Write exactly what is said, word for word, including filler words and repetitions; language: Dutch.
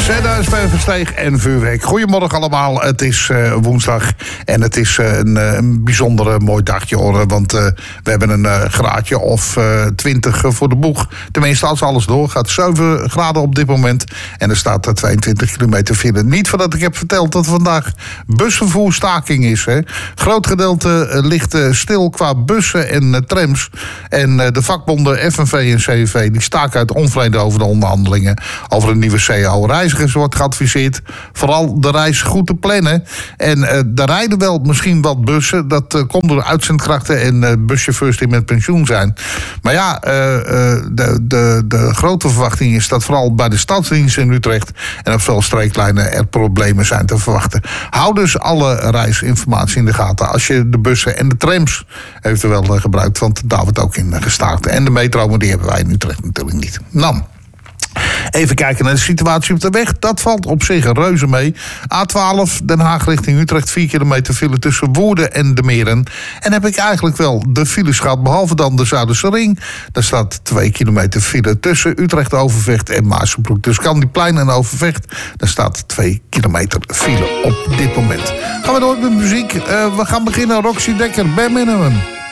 Zedhuis, Versteeg en vuurwerk. Goedemorgen allemaal, het is uh, woensdag en het is uh, een, uh, een bijzonder mooi dagje hoor. Want uh, we hebben een uh, graadje of uh, twintig voor de boeg. Tenminste, als alles doorgaat, zeven graden op dit moment. En er staat uh, tweeëntwintig kilometer file. Niet voordat ik heb verteld dat vandaag busvervoerstaking is. Hè. Groot gedeelte uh, ligt uh, stil qua bussen en uh, trams. En uh, de vakbonden F N V en C N V die staken uit onvrede over de onderhandelingen over een nieuwe C A O. Reizigers wordt geadviseerd vooral de reis goed te plannen. En uh, er rijden wel misschien wat bussen. Dat uh, komt door uitzendkrachten en uh, buschauffeurs die met pensioen zijn. Maar ja, uh, uh, de, de, de grote verwachting is dat vooral bij de stadsdiensten in Utrecht en op veel streeklijnen er problemen zijn te verwachten. Hou dus alle reisinformatie in de gaten als je de bussen en de trams eventueel uh, gebruikt. Want daar wordt ook in uh, gestaakt. En de metro, maar die hebben wij in Utrecht natuurlijk niet. Nou. Even kijken naar de situatie op de weg. Dat valt op zich een reuze mee. A twaalf Den Haag richting Utrecht. vier kilometer file tussen Woerden en de Meren. En heb ik eigenlijk wel de files gehad. Behalve dan de Zuiderse ring. Daar staat twee kilometer file tussen Utrecht, Overvecht en Maarssenbroek. Dus Candyplein en Overvecht. Daar staat twee kilometer file op dit moment. Gaan we door met muziek. Uh, we gaan beginnen. Roxy Dekker, Bare Minimum.